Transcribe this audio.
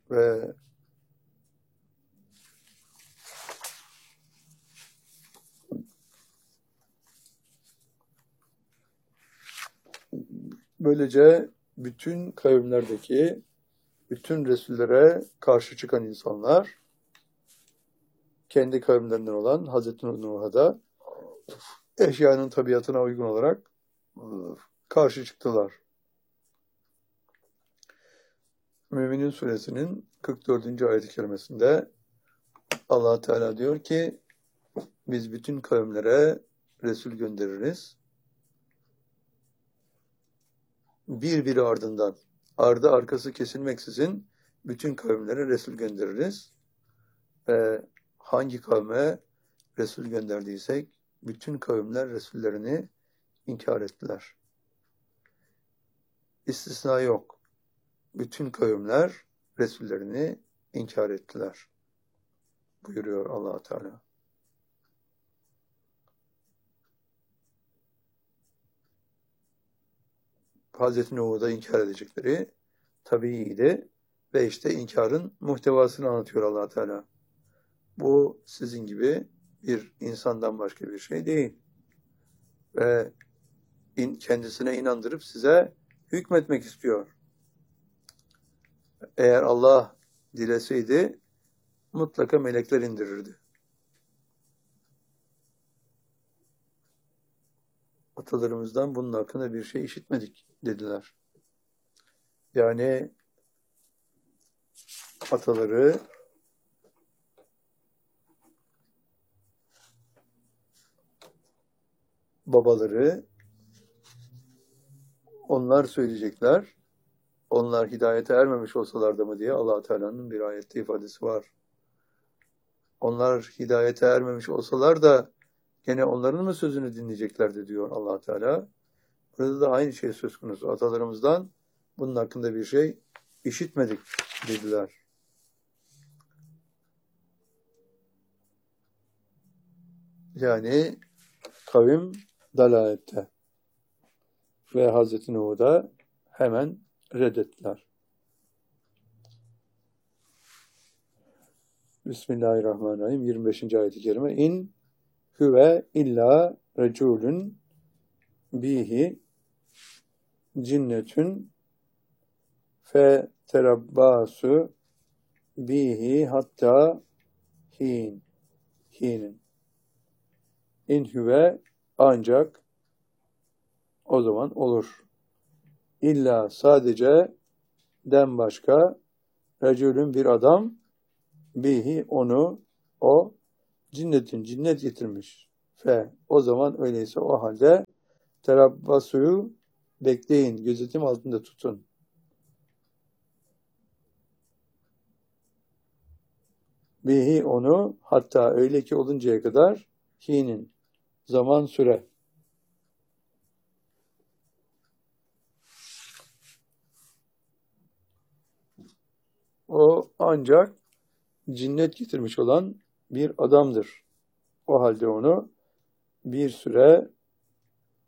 Ve böylece bütün kavimlerdeki bütün Resullere karşı çıkan insanlar kendi kavimlerinden olan Hazreti Nuh'a da eşyanın tabiatına uygun olarak karşı çıktılar. Mü'minin suresinin 44. ayet-i kerimesinde Allah Teala diyor ki biz bütün kavimlere Resul göndeririz. Birbiri ardından, ardı arkası kesilmeksizin bütün kavimlere Resul göndeririz. Ve hangi kavme Resul gönderdiysek bütün kavimler Resullerini inkar ettiler. İstisna yok. Bütün kavimler Resullerini inkar ettiler. Buyuruyor Allah Teala. Hazreti Nuh'u da inkar edecekleri tabiiydi ve işte inkarın muhtevasını anlatıyor Allah Teala. Bu sizin gibi bir insandan başka bir şey değil. Ve kendisine inandırıp size hükmetmek istiyor. Eğer Allah dileseydi mutlaka melekler indirirdi. Atalarımızdan bunun hakkında bir şey işitmedik dediler. Yani ataları babaları onlar söyleyecekler. Onlar hidayete ermemiş olsalardı mı diye Allah Teala'nın bir ayette ifadesi var. Onlar hidayete ermemiş olsalar da gene onların mı sözünü dinleyeceklerdi diyor Allah Teala. Burada da aynı şey söz konusu. Atalarımızdan bunun hakkında bir şey işitmedik dediler. Yani kavim dalalette. Ve Hazreti Nuh'u da hemen reddettiler. Bismillahirrahmanirrahim. 25. ayet-i kerime. İn huve illa reculun bihi cinnetun fe terabbasu bihi hatta hinin. İn huve ancak o zaman olur. İlla sadece den başka reculun bir adam bihi onu o cinnet getirmiş. Fe o zaman öyleyse o halde terabbasuyu bekleyin, gözetim altında tutun. Bihi onu hatta öyle ki oluncaya kadar hinin zaman süre. O ancak cinnet getirmiş olan bir adamdır. O halde onu bir süre